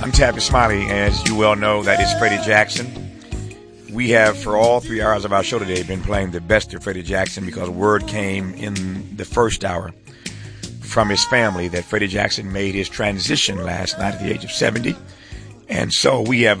I'm Tavis Smiley. As you well know, that is Freddie Jackson. We have, for all 3 hours of our show today, been playing the best of Freddie Jackson because word came in the first hour from his family that Freddie Jackson made his transition last night at the age of 70. And so we have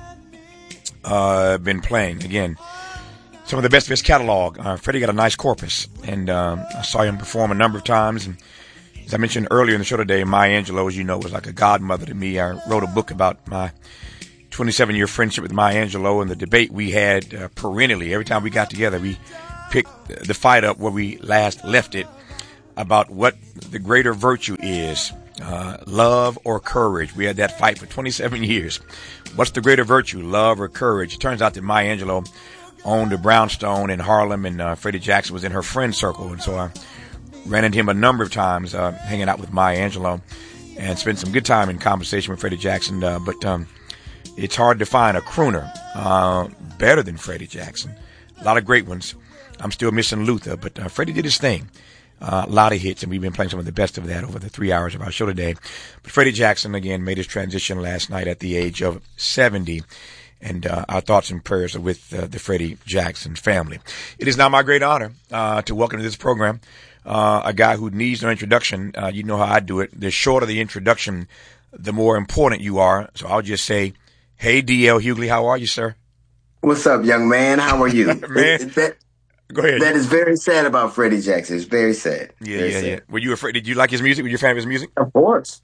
been playing, again, some of the best of his catalog. Freddie got a nice corpus, and I saw him perform a number of times. And as I mentioned earlier in the show today, Maya Angelou, as you know, was like a godmother to me. I wrote a book about my 27-year friendship with Maya Angelou and the debate we had perennially. Every time we got together, we picked the fight up where we last left it about what the greater virtue is, love or courage. We had that fight for 27 years. What's the greater virtue, love or courage? It turns out that Maya Angelou owned a brownstone in Harlem, and Freddie Jackson was in her friend circle. And so I ran into him a number of times hanging out with Maya Angelou and spent some good time in conversation with Freddie Jackson. But it's hard to find a crooner better than Freddie Jackson. A lot of great ones. I'm still missing Luther, but Freddie did his thing. A lot of hits, and we've been playing some of the best of that over the 3 hours of our show today. But Freddie Jackson, again, made his transition last night at the age of 70. And our thoughts and prayers are with the Freddie Jackson family. It is now my great honor to welcome to this program a guy who needs no introduction. You know how I do it. The shorter the introduction, the more important you are. So I'll just say, hey, D.L. Hughley, how are you, sir? What's up, young man? How are you? Man, go ahead. That is very sad about Freddie Jackson. It's very sad. Yeah. Were you afraid? Did you like his music? Were you a fan of his music? Of course.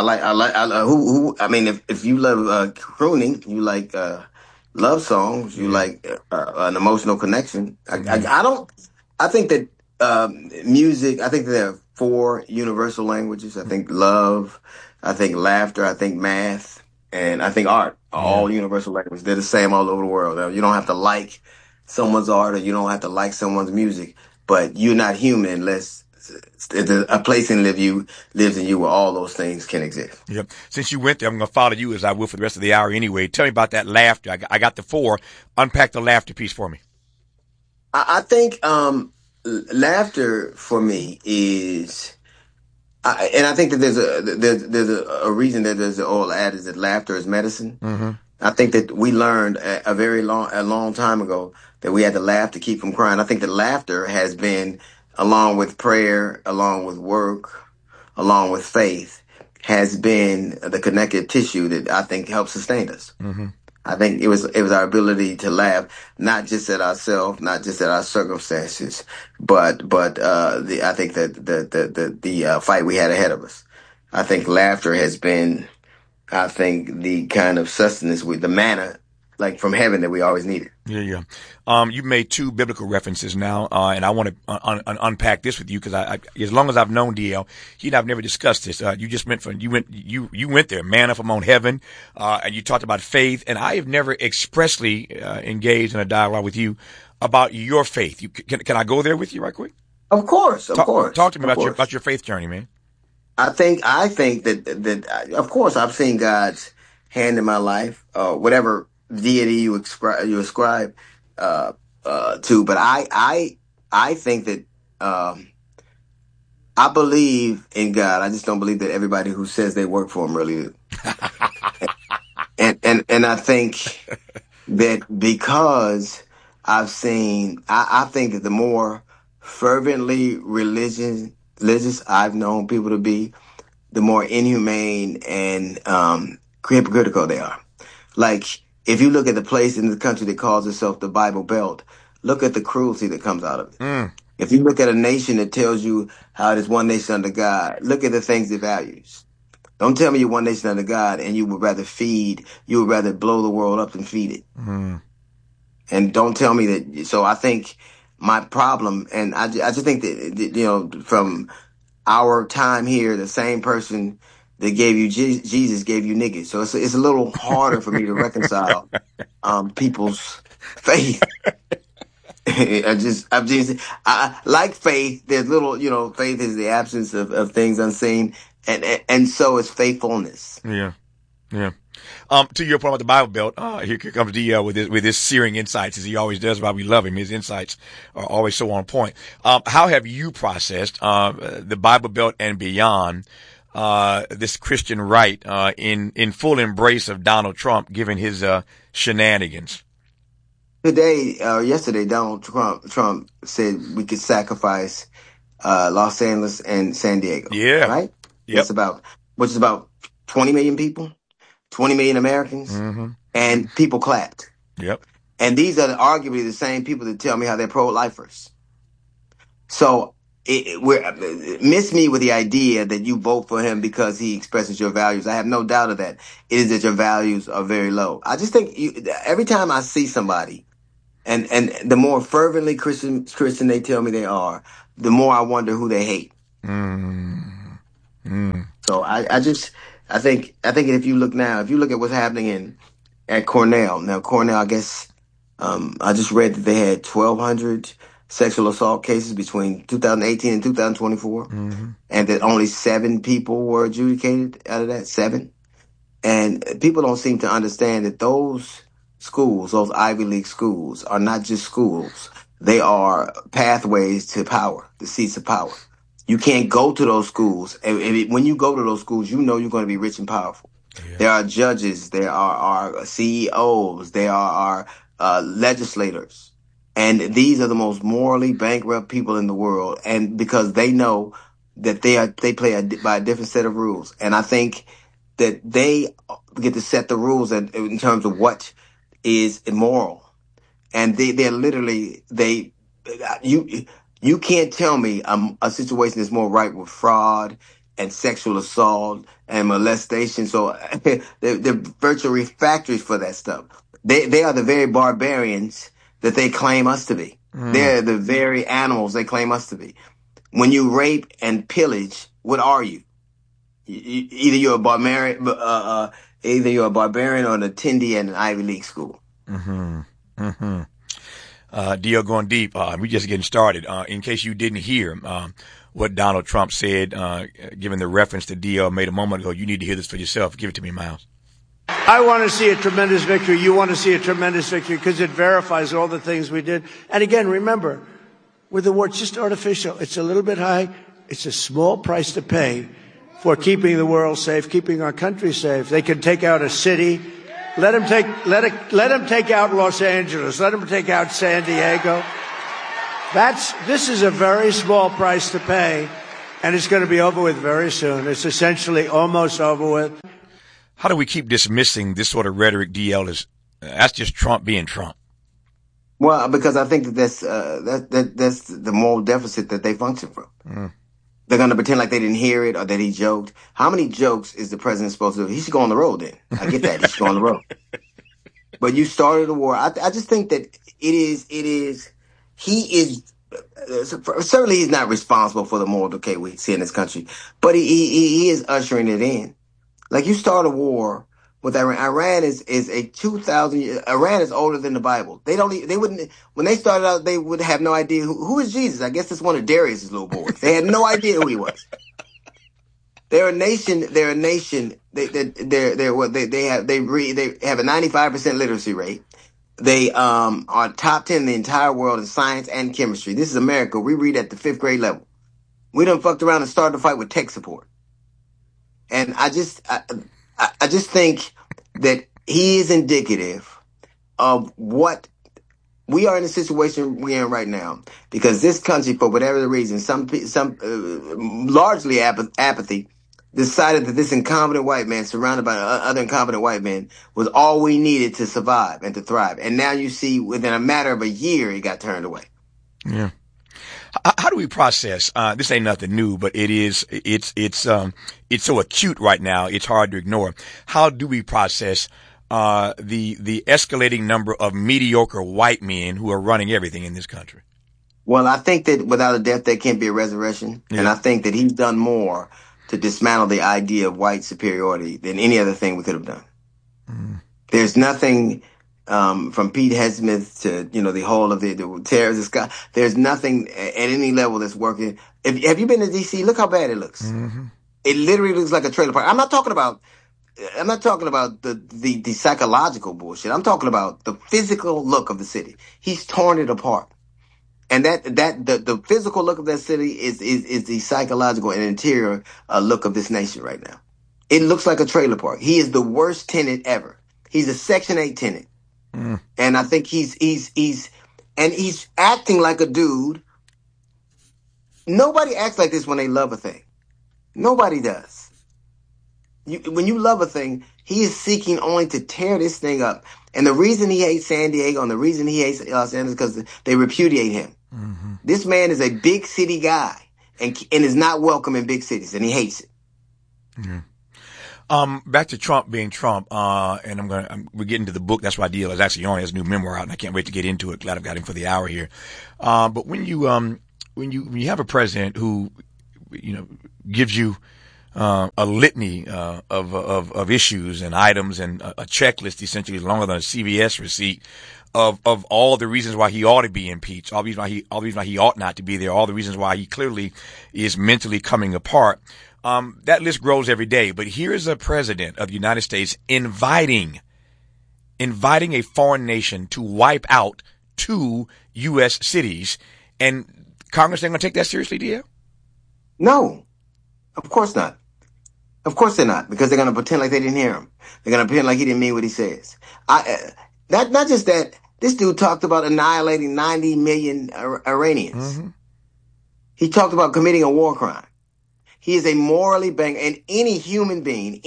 I mean, if you love crooning, you like love songs, you like an emotional connection. I think that music, I think there are 4 universal languages. I think love, I think laughter, I think math, and I think art are all universal languages. They're the same all over the world. You don't have to like someone's art, or you don't have to like someone's music, but you're not human unless a place lives in you where all those things can exist. Yep. Since you went there, I'm going to follow you as I will for the rest of the hour anyway. Tell me about that laughter. I got the 4. Unpack the laughter piece for me. I think laughter for me is, and I think that there's a reason that there's an old adage that laughter is medicine. Mm-hmm. I think that we learned a long time ago that we had to laugh to keep from crying. I think that laughter has been, along with prayer, along with work, along with faith, has been the connective tissue that I think helps sustain us. Mm-hmm. I think it was our ability to laugh, not just at ourselves, not just at our circumstances, but I think that the fight we had ahead of us. I think laughter has been, I think, the kind of sustenance with the manna, like from heaven, that we always needed. Yeah. You've made 2 biblical references now, and I want to unpack this with you because I as long as I've known DL, he and I've never discussed this. You just went there, manna from on heaven, and you talked about faith, and I have never expressly engaged in a dialogue with you about your faith. Can I go there with you right quick? Of course. Talk to me about your faith journey, man. I think that of course I've seen God's hand in my life, whatever deity you ascribe to, but I think that I believe in God. I just don't believe that everybody who says they work for him really do. and I think that because I've seen, I think that the more fervently religious I've known people to be, the more inhumane and hypocritical they are. Like, if you look at the place in the country that calls itself the Bible Belt, look at the cruelty that comes out of it. Mm. If you look at a nation that tells you how it is one nation under God, look at the things it values. Don't tell me you're one nation under God and you would rather blow the world up than feed it. Mm. And don't tell me that. So I think my problem, and I just think that, from our time here, the same person that gave you Jesus gave you niggas. So it's a little harder for me to reconcile people's faith. I like faith. There's little, faith is the absence of things unseen, and so is faithfulness. Yeah. To your point about the Bible Belt, here comes DL with his searing insights, as he always does. Why we love him. His insights are always so on point. How have you processed the Bible Belt and beyond? this Christian right in full embrace of Donald Trump, given his shenanigans? Yesterday, Donald Trump said we could sacrifice Los Angeles and San Diego, Yeah. right? Yep. Which is about 20 million people, 20 million Americans, and people clapped. Yep. And these are arguably the same people that tell me how they're pro-lifers. So miss me with the idea that you vote for him because he expresses your values. I have no doubt of that. It is that your values are very low. I just think every time I see somebody, and the more fervently Christian they tell me they are, the more I wonder who they hate. So I think if you look at what's happening at Cornell. Now Cornell, I guess, I just read that they had 1,200 sexual assault cases between 2018 and 2024, and that only 7 people were adjudicated out of that 7. And people don't seem to understand that those schools, those Ivy League schools, are not just schools. They are pathways to power, the seats of power. You can't go to those schools. And when you go to those schools, you know you're going to be rich and powerful. Yeah. There are judges, there are CEOs, there are legislators. And these are the most morally bankrupt people in the world. And because they know that they play by a different set of rules. And I think that they get to set the rules in terms of what is immoral. And they're literally, you can't tell me a situation is more ripe with fraud and sexual assault and molestation. So they're virtually factories for that stuff. They are the very barbarians that they claim us to be. They're the very animals they claim us to be. When you rape and pillage, what are you? Either you're a barbarian, or an attendee at an Ivy League school. Dio, going deep. We just getting started. In case you didn't hear what Donald Trump said, given the reference that Dio made a moment ago, you need to hear this for yourself. Give it to me, Miles. I want to see a tremendous victory. You want to see a tremendous victory because it verifies all the things we did. And again, remember, with the war, it's just artificial. It's a little bit high. It's a small price to pay for keeping the world safe, keeping our country safe. They can take out a city. Let them take out Los Angeles. Let them take out San Diego. This is a very small price to pay, and it's going to be over with very soon. It's essentially almost over with. How do we keep dismissing this sort of rhetoric, DL? That's just Trump being Trump. Well, because I think that's the moral deficit that they function from. They're going to pretend like they didn't hear it or that he joked. How many jokes is the president supposed to do? He should go on the road then. I get that. He should go on the road. But you started a war. I just think that certainly he's not responsible for the moral decay we see in this country, but he is ushering it in. Like, you start a war with Iran. Iran is a 2,000 year. Iran is older than the Bible. They wouldn't, when they started out, they would have no idea who is Jesus. I guess it's one of Darius's little boys. They had no idea who he was. They're a nation. They have a 95% literacy rate. They are top 10 in the entire world in science and chemistry. This is America. We read at the 5th grade level. We done fucked around and started a fight with tech support. And I just think that he is indicative of what we are in the situation we're in right now, because this country, for whatever the reason, some largely apathy, decided that this incompetent white man surrounded by other incompetent white men was all we needed to survive and to thrive. And now you see, within a matter of a year, he got turned away. Yeah. How do we process? This ain't nothing new, but it's so acute right now. It's hard to ignore. How do we process the escalating number of mediocre white men who are running everything in this country? Well, I think that without a death, there can't be a resurrection, and I think that he's done more to dismantle the idea of white superiority than any other thing we could have done. There's nothing. From Pete Hegseth to, the whole of the terrorist guy, there's nothing at any level that's working. Have you been to DC? Look how bad it looks. It literally looks like a trailer park. I'm not talking about the psychological bullshit. I'm talking about the physical look of the city. He's torn it apart. And the physical look of that city is the psychological and interior look of this nation right now. It looks like a trailer park. He is the worst tenant ever. He's a Section 8 tenant. Mm. And I think he's acting like a dude. Nobody acts like this when they love a thing. Nobody does. When you love a thing, he is seeking only to tear this thing up. And the reason he hates San Diego and the reason he hates Los Angeles is because they repudiate him. Mm-hmm. This man is a big city guy and is not welcome in big cities, and he hates it. Mm-hmm. Back to Trump being Trump, and we're getting to the book. That's why DL is actually on his new memoir out, and I can't wait to get into it. Glad I've got him for the hour here. But when you have a president who, gives you a litany of issues and items and a checklist essentially longer than a CVS receipt of all the reasons why he ought to be impeached, all the reasons why he ought not to be there, all the reasons why he clearly is mentally coming apart. That list grows every day. But here is a president of the United States inviting a foreign nation to wipe out 2 U.S. cities, and Congress ain't going to take that seriously, DL? No, of course not. Of course they're not, because they're going to pretend like they didn't hear him. They're going to pretend like he didn't mean what he says. Not just that, this dude talked about annihilating 90 million Iranians. Mm-hmm. He talked about committing a war crime. He is a morally and any human being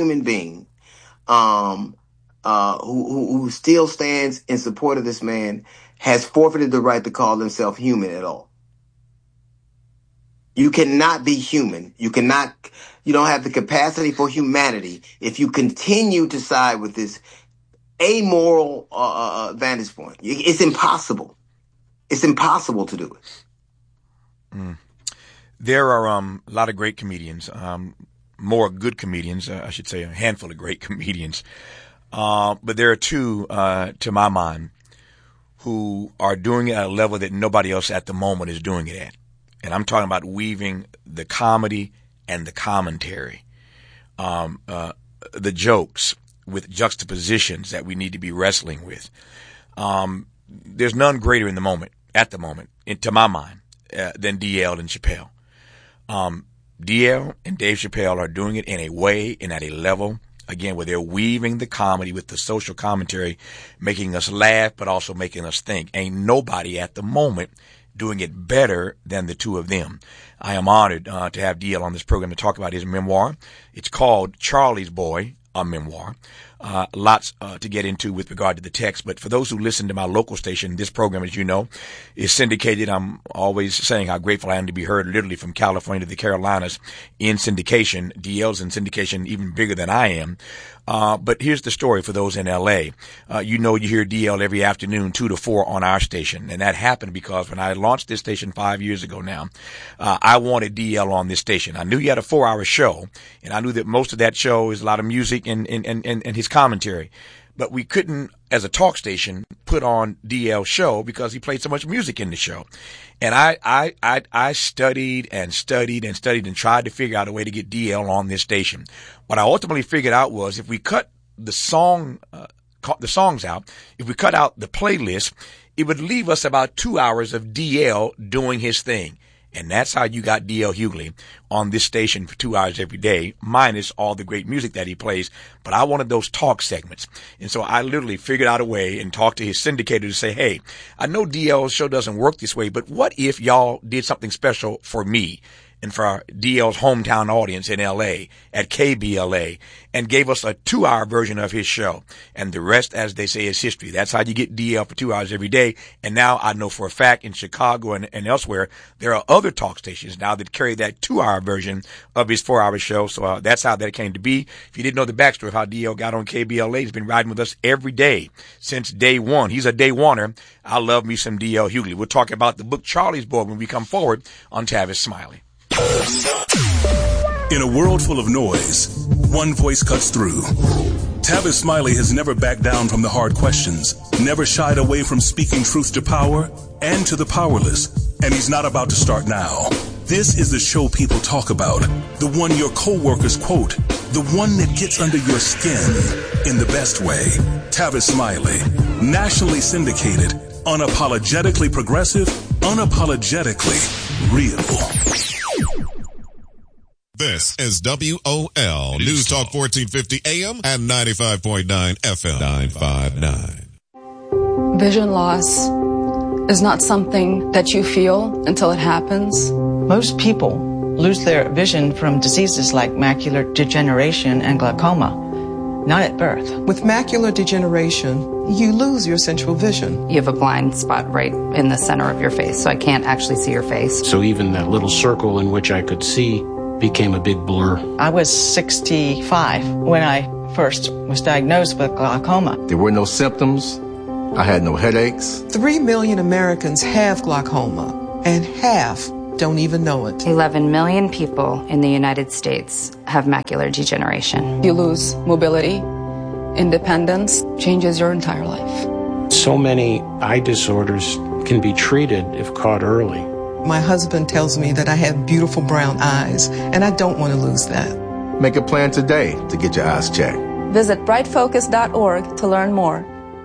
who still stands in support of this man has forfeited the right to call himself human at all. You cannot be human. You don't have the capacity for humanity if you continue to side with this amoral vantage point. It's impossible. It's impossible to do it. Mm. There are a lot of great comedians, more good comedians, I should say, a handful of great comedians. But there are 2, to my mind, who are doing it at a level that nobody else at the moment is doing it at. And I'm talking about weaving the comedy and the commentary, the jokes with juxtapositions that we need to be wrestling with. There's none greater at the moment, to my mind, than DL and Chappelle. DL and Dave Chappelle are doing it in a way and at a level, again, where they're weaving the comedy with the social commentary, making us laugh, but also making us think. Ain't nobody at the moment doing it better than the 2 of them. I am honored to have DL on this program to talk about his memoir. It's called Charlie's Boy, a memoir. Lots to get into with regard to the text. But for those who listen to my local station, this program, as you know, is syndicated. I'm always saying how grateful I am to be heard literally from California to the Carolinas in syndication. DL's in syndication even bigger than I am. But here's the story for those in L.A. You hear DL every afternoon, 2 to 4 on our station. And that happened because when I launched this station 5 years ago now, I wanted DL on this station. I knew he had a 4-hour show, and I knew that most of that show is a lot of music and his commentary. But we couldn't, as a talk station, put on DL's show because he played so much music in the show. And I studied and tried to figure out a way to get DL on this station. What I ultimately figured out was if we cut the songs out, if we cut out the playlist, it would leave us about 2 hours of DL doing his thing. And that's how you got D.L. Hughley on this station for 2 hours every day, minus all the great music that he plays. But I wanted those talk segments. And so I literally figured out a way and talked to his syndicator to say, hey, I know DL's show doesn't work this way, but what if y'all did something special for me and for our DL's hometown audience in L.A. at KBLA and gave us a 2-hour version of his show. And the rest, as they say, is history. That's how you get DL for 2 hours every day. And now I know for a fact in Chicago and elsewhere, there are other talk stations now that carry that 2-hour version of his 4-hour show. So that's how that came to be. If you didn't know the backstory of how DL got on KBLA, he's been riding with us every day since day one. He's a day oneer. I love me some DL Hughley. We'll talk about the book Charlie's Boy when we come forward on Tavis Smiley. In a world full of noise, one voice cuts through. Tavis Smiley has never backed down from the hard questions, never shied away from speaking truth to power and to the powerless, and he's not about to start now. This is the show people talk about, the one your coworkers quote, the one that gets under your skin in the best way. Tavis Smiley, nationally syndicated, unapologetically progressive, unapologetically real. This is WOL News Talk 1450 AM and 95.9 FM 959. Vision loss is not something that you feel until it happens. Most people lose their vision from diseases like macular degeneration and glaucoma, not at birth. With macular degeneration, you lose your central vision. You have a blind spot right in the center of your face, so I can't actually see your face. So even that little circle in which I could see became a big blur. I was 65 when I first was diagnosed with glaucoma. There were no symptoms. I had no headaches. 3 million Americans have glaucoma, and half don't even know it. 11 million people in the United States have macular degeneration. You lose mobility, independence, changes your entire life. So many eye disorders can be treated if caught early. My husband tells me that I have beautiful brown eyes, and I don't want to lose that. Make a plan today to get your eyes checked. Visit brightfocus.org to learn more.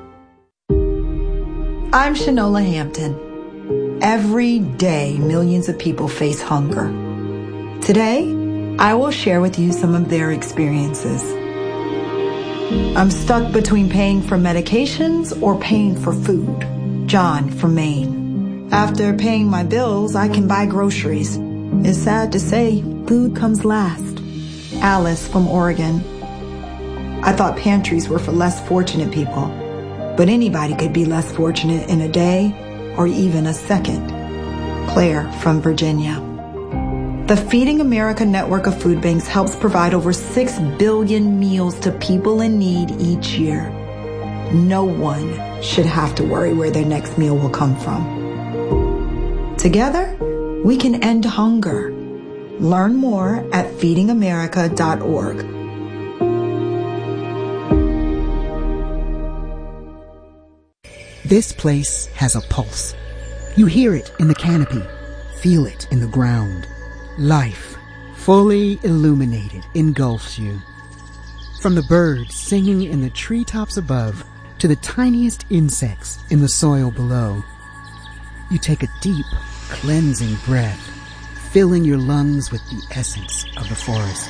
I'm Shanola Hampton. Every day, millions of people face hunger. Today, I will share with you some of their experiences. I'm stuck between paying for medications or paying for food. John from Maine. After paying my bills, I can buy groceries. It's sad to say, food comes last. Alice from Oregon. I thought pantries were for less fortunate people, but anybody could be less fortunate in a day or even a second. Claire from Virginia. The Feeding America network of food banks helps provide over 6 billion meals to people in need each year. No one should have to worry where their next meal will come from. Together, we can end hunger. Learn more at feedingamerica.org. This place has a pulse. You hear it in the canopy, feel it in the ground. Life, fully illuminated, engulfs you. From the birds singing in the treetops above to the tiniest insects in the soil below. You take a deep, cleansing breath, filling your lungs with the essence of the forest.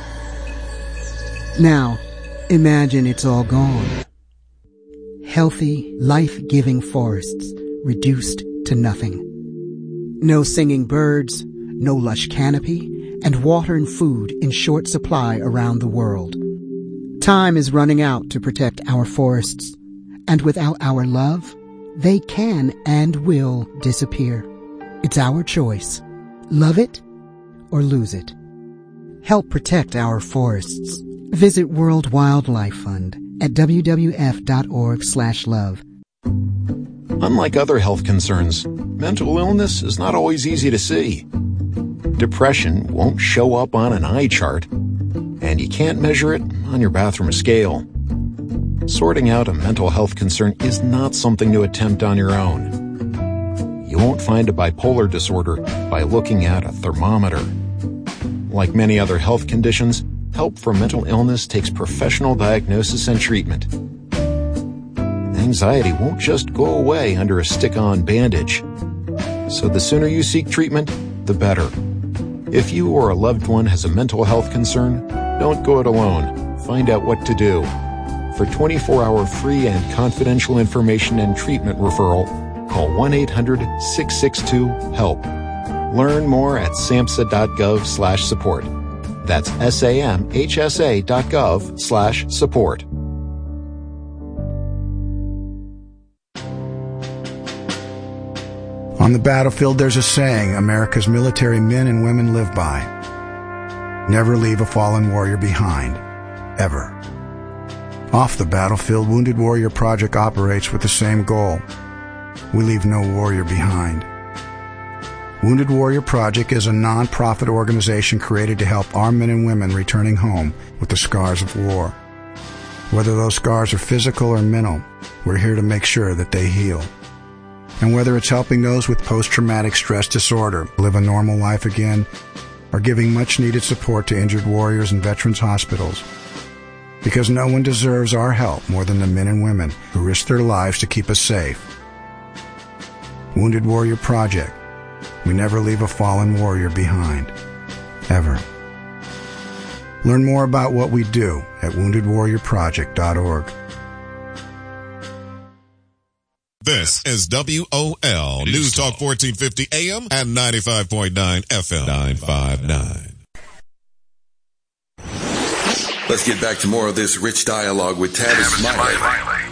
Now, imagine it's all gone. Healthy, life-giving forests reduced to nothing. No singing birds, no lush canopy, and water and food in short supply around the world. Time is running out to protect our forests, and without our love, they can and will disappear. It's our choice. Love it or lose it. Help protect our forests. Visit World Wildlife Fund at wwf.org/love. Unlike other health concerns, mental illness is not always easy to see. Depression won't show up on an eye chart, and you can't measure it on your bathroom scale. Sorting out a mental health concern is not something to attempt on your own. You won't find a bipolar disorder by looking at a thermometer. Like many other health conditions, help for mental illness takes professional diagnosis and treatment. Anxiety won't just go away under a stick-on bandage. So the sooner you seek treatment, the better. If you or a loved one has a mental health concern, don't go it alone. Find out what to do. For 24-hour free and confidential information and treatment referral, call 1-800-662-HELP. Learn more at samhsa.gov/support. That's samhsa.gov/support. On the battlefield, there's a saying America's military men and women live by. Never leave a fallen warrior behind. Ever. Off the battlefield, Wounded Warrior Project operates with the same goal. We leave no warrior behind. Wounded Warrior Project is a non-profit organization created to help our men and women returning home with the scars of war. Whether those scars are physical or mental, we're here to make sure that they heal. And whether it's helping those with post-traumatic stress disorder live a normal life again, or giving much-needed support to injured warriors in veterans' hospitals, because no one deserves our help more than the men and women who risk their lives to keep us safe. Wounded Warrior Project. We never leave a fallen warrior behind. Ever. Learn more about what we do at woundedwarriorproject.org. This is WOL News Talk 1450 AM and 95.9 FM 959. Let's get back to more of this rich dialogue with Tavis Smiley.